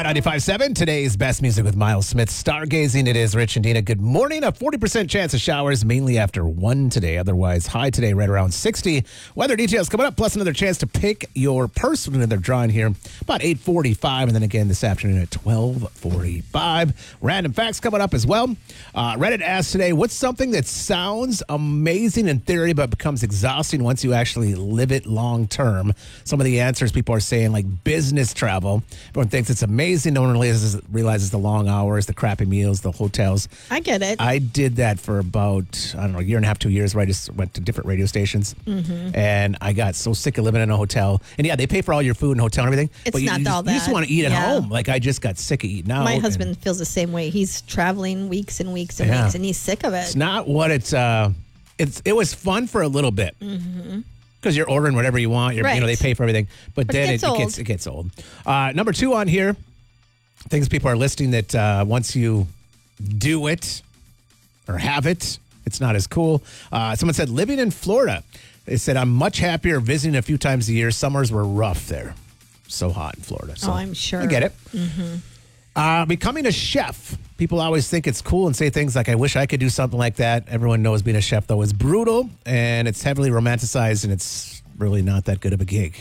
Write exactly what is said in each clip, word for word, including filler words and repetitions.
Y ninety-five point seven, today's best music with Miles Smith. Stargazing, it is Rich and Dina. Good morning. A forty percent chance of showers, mainly after one today. Otherwise, high today, right around sixty. Weather details coming up, plus another chance to pick your purse when they're drawing here about eight forty-five, and then again this afternoon at twelve forty-five. Random facts coming up as well. Uh, Reddit asked today, what's something that sounds amazing in theory but becomes exhausting once you actually live it long term? Some of the answers people are saying, like business travel. Everyone thinks it's amazing. No one realizes, realizes the long hours, the crappy meals, the hotels. I get it. I did that for about, I don't know, a year and a half, two years where I just went to different radio stations. Mm-hmm. And I got so sick of living in a hotel. And yeah, they pay for all your food and hotel and everything. It's but you, not you all just, that. You just want to eat at Yeah. home. Like I just got sick of eating out. My husband feels the same way. He's traveling weeks and weeks and Yeah. weeks, and he's sick of it. It's not what it's, uh, it's, it was fun for a little bit. Mm-hmm. Because you're ordering whatever you want. You're, Right. You know, they pay for everything. But, But it then gets it, it old. gets it gets old. Uh, number two on here, things people are listing that uh, once you do it or have it, it's not as cool. Uh, someone said living in Florida. They said, I'm much happier visiting a few times a year. Summers were rough there. So hot in Florida. So Oh, I'm sure. I get it. Mm-hmm. Uh, becoming a chef. People always think it's cool and say things like, I wish I could do something like that. Everyone knows being a chef, though, is brutal, and it's heavily romanticized, and it's really not that good of a gig.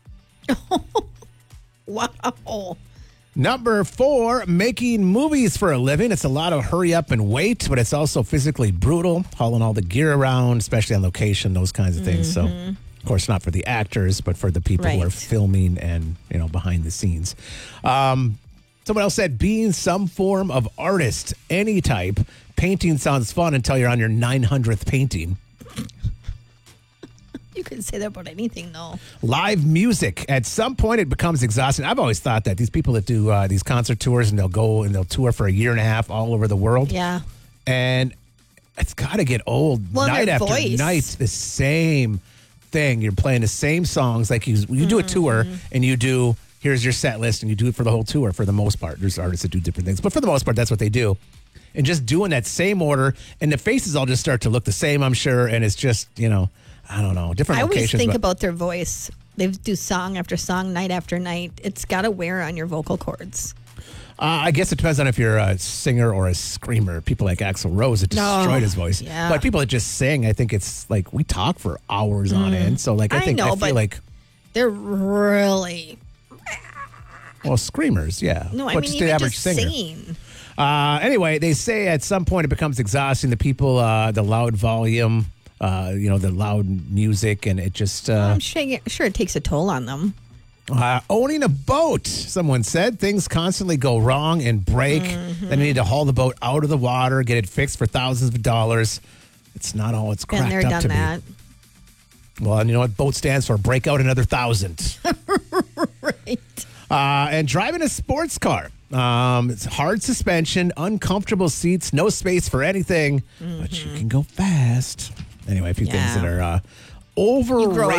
Wow. Number four, making movies for a living. It's a lot of hurry up and wait, but it's also physically brutal, hauling all the gear around, especially on location, those kinds of things. Mm-hmm. So, of course, not for the actors, but for the people Right. who are filming and, you know, behind the scenes. Um, someone else said being some form of artist, any type. Painting sounds fun until you're on your nine hundredth painting. You can say that about anything, though. Live music. At some point, it becomes exhausting. I've always thought that these people that do uh, these concert tours and they'll go and they'll tour for a year and a half all over the world. Yeah. And it's got to get old. Well, night their after voice. night, the same thing. You're playing the same songs. Like you, you do a tour and you do, here's your set list, and you do it for the whole tour for the most part. There's artists that do different things, but for the most part, that's what they do. And just doing that same order, and the faces all just start to look the same, I'm sure. And it's just, you know, I don't know, different I always locations. think but- about their voice. They do song after song, night after night. It's got to wear on your vocal cords. Uh, I guess it depends on if you're a singer or a screamer. People like Axl Rose, it destroyed No. his voice. Yeah. But people that just sing, I think it's like we talk for hours on end. So like I I think know, I feel but- like They're really... well screamers, yeah. No, I But mean, just even the average just singer. singing. Uh, anyway, they say at some point it becomes exhausting. The people, uh, the loud volume, uh, you know, the loud music, and it just uh, I'm sure, sure it takes a toll on them. Uh, owning a boat, someone said. Things constantly go wrong and break. Mm-hmm. Then you need to haul the boat out of the water, get it fixed for thousands of dollars. It's not all it's Been cracked there, up done to that. be. Well, and you know what boat stands for? Break out another thousand. Right. Uh, and driving a sports car. Um, it's hard suspension, uncomfortable seats, no space for anything, but you can go fast. Anyway, a few things Yeah. that are uh, overrated.